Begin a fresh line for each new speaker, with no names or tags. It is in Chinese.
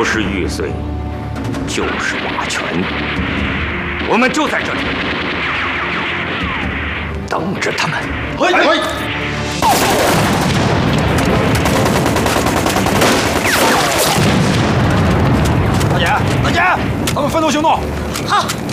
不是玉碎，就是瓦全。我们就在这里，等着他们。
嘿。大姐，他们分头行动。
好。